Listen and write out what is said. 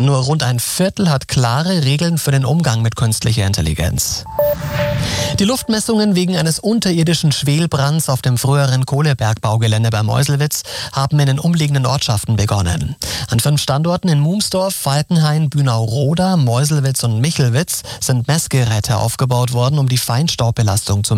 Nur rund ein Viertel hat klare Regeln für den Umgang mit künstlicher Intelligenz. Die Luftmessungen wegen eines unterirdischen Schwelbrands auf dem früheren Kohlebergbaugelände bei Meuselwitz haben in den umliegenden Ortschaften begonnen. An 5 Standorten in Mumsdorf, Falkenhain, Bünau-Roda, Meuselwitz und Michelwitz sind Messgeräte aufgebaut worden, um die Feinstaubbelastung zu